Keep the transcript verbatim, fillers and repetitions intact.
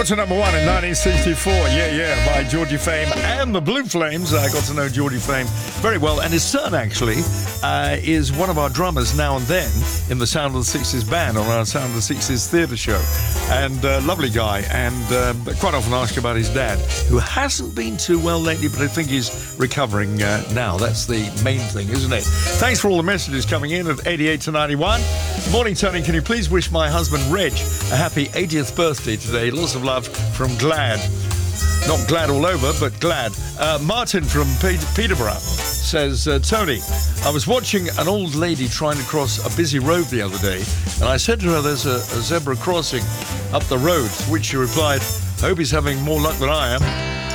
Got to number one in nineteen sixty-four, yeah, yeah, by Georgie Fame and the Blue Flames. I got to know Georgie Fame very well, and his son, actually, uh, is one of our drummers now and then in the Sound of the Sixties band on our Sound of the Sixties theatre show. And uh, lovely guy, and uh, quite often ask about his dad, who hasn't been too well lately, but I think he's recovering uh, now. That's the main thing, isn't it? Thanks for all the messages coming in at eighty-eight to ninety-one. Morning, Tony. Can you please wish my husband, Reg, a happy eightieth birthday today? Lots of love from Glad. Not glad all over, but glad. Uh, Martin from Pe- Peterborough says, uh, Tony, I was watching an old lady trying to cross a busy road the other day, and I said to her there's a, a zebra crossing up the road, to which she replied, I hope he's having more luck than I am.